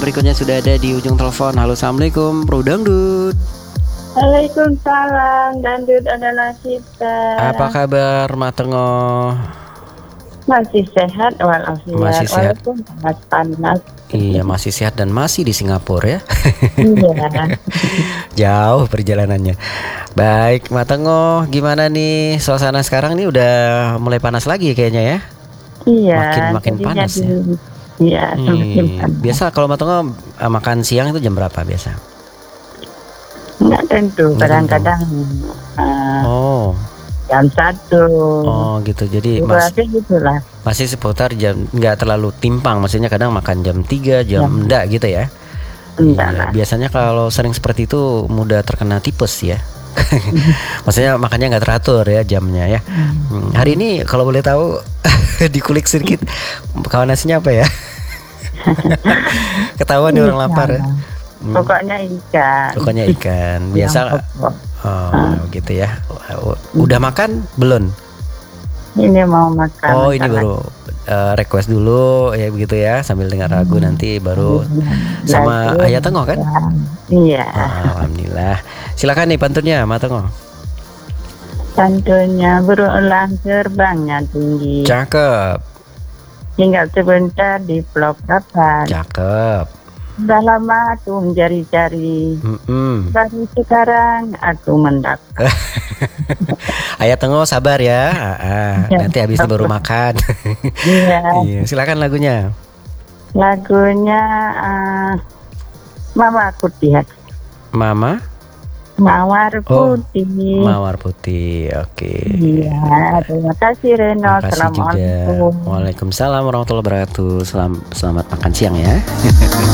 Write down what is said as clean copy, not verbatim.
Berikutnya sudah ada di ujung telepon. Halo, assalamualaikum, Bro Dangdut. Waalaikumsalam, Dangdut adalah kita. Apa kabar, Matengo? Masih sehat walafiat. Masih sehat. Walaupun panas. Iya, masih sehat dan masih di Singapura ya. Iya. Jauh perjalanannya. Baik, Matengo, gimana nih suasana sekarang nih udah mulai panas lagi kayaknya ya? Iya. Makin panas ya. Iya, semakin panas. Biasa kalau Matengo makan siang itu jam berapa biasa? Nggak tentu, kadang-kadang jam 1. Oh gitu, jadi gitulah. masih seputar jam, nggak terlalu timpang, maksudnya kadang makan jam 3, jam enggak gitu ya? Enggak Iya, lah. biasanya kalau sering seperti itu mudah terkena tipes ya. Maksudnya makannya nggak teratur ya jamnya ya. Hari ini kalau boleh tahu dikulik sedikit, kawan nasinya apa ya? Ketahuan nih orang lapar ya. Pokoknya ikan. Pokoknya ikan. Biasa. Gitu ya. Udah makan belum? Ini mau makan. Oh, ini baru request dulu ya begitu ya, sambil dengar lagu nanti baru sama Ayah Tengok kan? Iya. Alhamdulillah. Silakan nih pantunnya, Matengo. Pantunnya berulang terbangnya tinggi. Cakep. Tinggal sebentar di Pulau Kapan. Cakep. Udah lama aku mencari-cari. Baru sekarang aku mendapat. Ayah Tengok sabar ya. Nanti habis itu baru makan. Iya. Silakan lagunya. Lagunya Mawar Putih. Mawar Putih. Mawar Putih. Oke. Iya, terima kasih Reno. Terima kasih juga. Waalaikumsalam warahmatullahi wabarakatuh. Selamat makan siang ya.